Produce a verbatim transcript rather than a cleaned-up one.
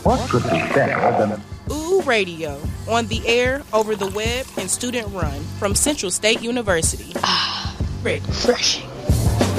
What could be better than... Ooh Radio, on the air, over the web, and student run from Central State University. Ah, refreshing.